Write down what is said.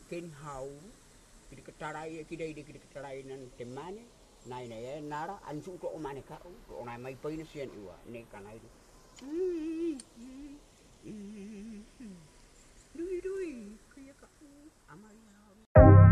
ken hau kiri ketarai kidai di kiri ketarai nan temane nai nai nara ansu to mane ka o nai mai pai na sian iwa ne kanai